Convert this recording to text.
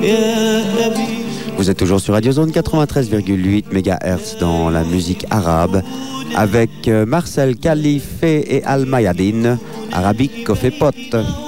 Vous êtes toujours sur Radio Zone 93,8 MHz dans la musique arabe avec Marcel Khalife et Al Mayadine, Arabique Kofé Pot.